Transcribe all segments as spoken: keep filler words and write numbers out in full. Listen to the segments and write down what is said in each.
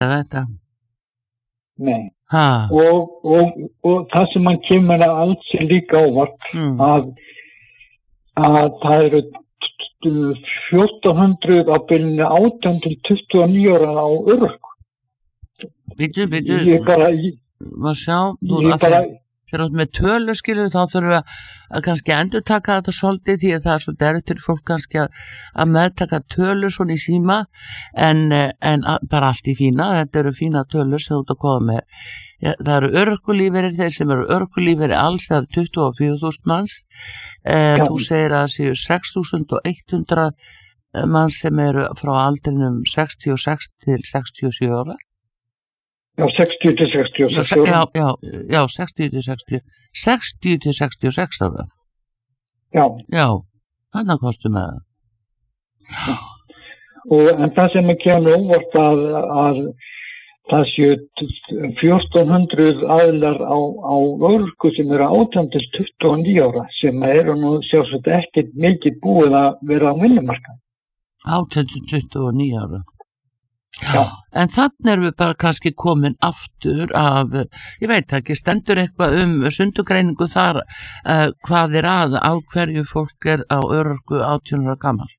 þetta? Nei. Ha. Og, og, og það sem mann kemur að alls er líka ávart mm. að, að það eru fjórtán hundruð á bylunni átján til tuttugu og níu ára á örorku. Býtu, býtu. Ég bara, ég, Má sjá, þú ég bara, þegar þú með tölu skilur þá þurfum við að kannski endur taka þetta svolítið því að það er svo derrið til fólk kannski að, að meðtaka tölu svona í síma en, en að, bara allt í fína, þetta eru fína tölu sem þú ert að koma með. Ja, það eru örorkulífeyrir, þeir sem eru örorkulífeyrir alls, það eru tuttugu og fjögur þúsund manns, eh, þú segir að það séu sex þúsund hundrað manns sem eru frá aldrinum sextíu og sex til sextíu og sjö ára. Já, sextíu til sextíu og sex ára. Já, já, já, sextíu til sextíu, sextíu til sextíu og sex ára. Já. Já, þannig kostum með það. Já. Og en það sem er kemur óvart að, að það séu fjórtán hundruð aðilar á, á örorku sem eru átján til tuttugu og níu ára sem eru nú sjálfsagt ekkert mikið búið að vera á vinnumarkaði. átján til tuttugu og níu ára. Já. En þannig erum við bara kannski komin aftur af, ég veit ekki, stendur eitthvað um sundugreiningu þar uh, hvað er að á hverju fólk er á örorku átján ára gamalt?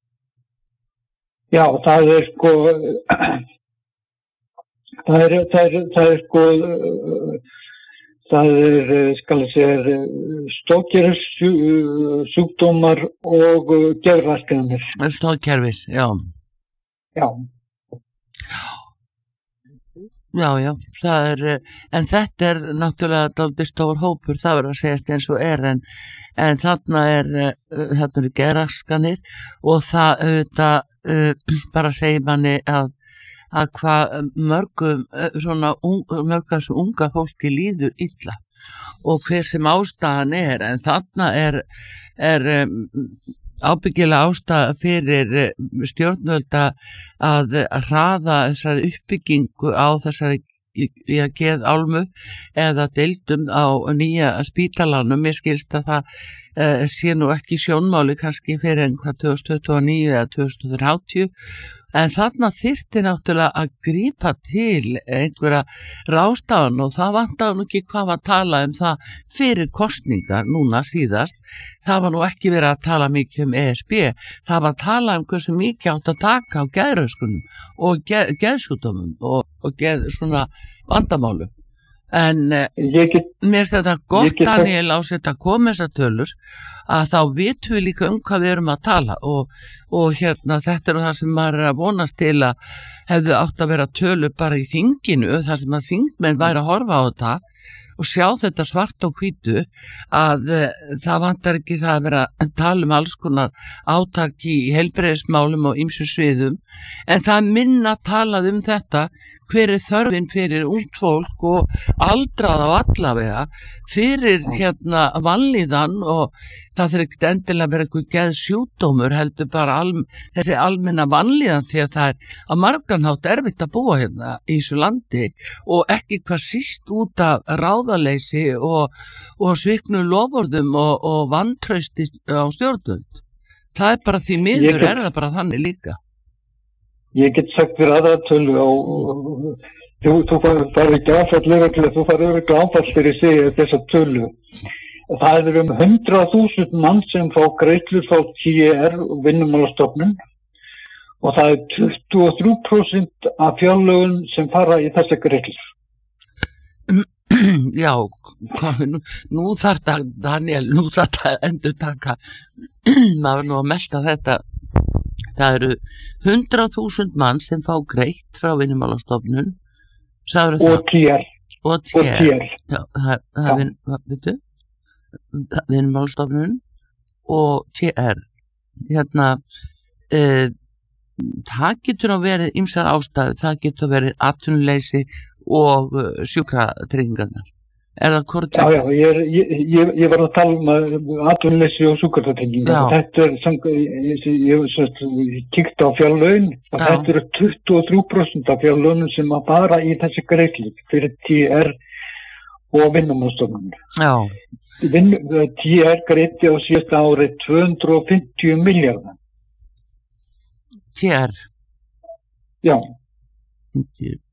Já, það er sko það er það er, það er sko það er, skal ég segja, stoðkerfis sjúkdómar og geðraskanir. Stoðkerfis, já. Já. Já, já, það er, en þetta er náttúrulega dálítið stór hópur, það verður að segjast eins og er, en, en þarna er, þarna eru geðraskanir og það auðvitað uh, bara segir manni að, að hvað mörgum, svona, un, mörgum svo unga fólki líður illa og hver sem ástæðan er, en þarna er, er um, ábyggilega ástæða fyrir stjórnvölda að hraða þessari uppbyggingu á þessari í að geð álmu eða deildum á nýja spítalanum. Mér skilst að það uh, sé nú ekki sjónmáli kannski fyrir einhvað tvö þúsund tuttugu og níu eða tvö þúsund þrjátíu, en þarna þyrfti náttúrulega að grípa til einhverja ráðstafan og það vantar nú ekki hvað að tala um það fyrir kosningar núna síðast. Það var nú ekki verið að tala mikið um E S B, það var að tala um hversu mikið átt að taka á geðröskunum og geð, geðsjúkdómum og, og geð svona vandamálum. En get, mér finnst þetta gott, get, Daniel, á þetta koma þessar tölur að þá vitum við líka um hvað við erum að tala og, og hérna þetta er það sem maður er að vonast til að hefðu átt að vera tölur bara í þinginu þar sem að þingmenn væri að horfa á þetta og sjá þetta svart og hvítu að uh, það vantar ekki það að vera að tala um alls konar átak í heilbrigðismálum og ýmsum sviðum, en það er minna talað um þetta hver er þörfin fyrir ungt fólk og aldrað á allavega fyrir hérna vanlíðan og það þarf ekki endilega að vera einhver geðsjúkdómur heldur bara alm, þessi almenna vanlíðan því að það er á marganhátt erfitt að búa hérna í þessu landi og ekki hvað síst út af ráðaleysi og, og sviknu loforðum og, og vantrausti á stjórnvöld. Það er bara því miður get, er það bara þannig líka. Ég get sagt fyrir aðra tölu og, og þú, þú farið ekki áfall þú farið ekki áfall fyrir sig þessa tölu. Það er um hundrað þúsund mann sem fá greiðslur frá T R og Vinnumálastofnun og það er tuttugu og þrjú prósent af fjárlögum sem fara í þessa greiðslur. Já, nú, nú þarf það, Daniel, nú þarf það endur taka, maður nú að melta þetta, það eru hundrað þúsund mann sem fá greitt frá Vinnumálastofnun, og T R. Og T R, já, það er, hvað veitu? Vinnumálastofnun og T R, hérna, uh, það getur að verið ýmsar ástæður, það getur að verið atvinnuleysi og uh, sjúkratryggingarnar. Er það hvort? Já, já, ég, ég, ég, ég var að tala um atvinnuleysi og sjúkratryggingar. Þetta er, sem, ég, ég, ég kíkti á fjárlögin og já. Þetta eru tuttugu og þrjú prósent af fjárlögunum sem að fara í þessi greiðslur fyrir T R og Vinnumálastofnun. Já. Vin, T R greiddi á síðasta ári tvö hundruð og fimmtíu milljarða. T R? Já.